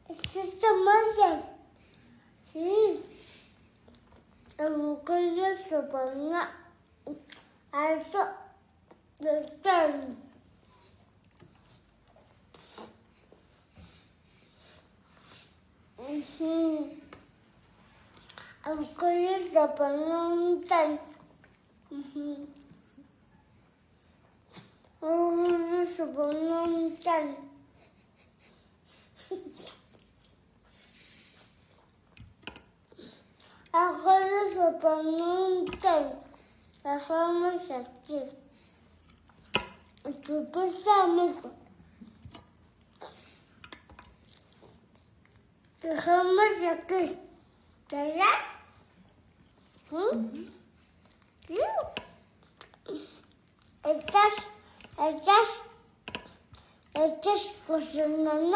Eso está mal. Sí. El bucallo se ponía alto del tren. El bucallo se ponía un tren. Se ponía un tren. Ahora se pone un tren. Dejamos aquí. ¿Qué pasa, amigo? Dejamos aquí. ¿Verdad? ¿Sí? ¿Estás cocinando?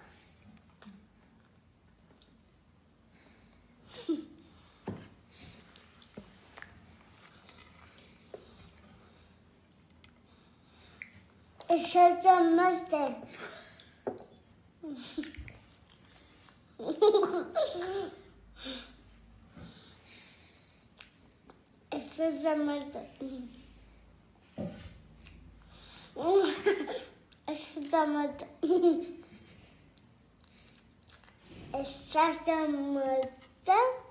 Exactamente. Exactamente. Exactamente. Exactamente.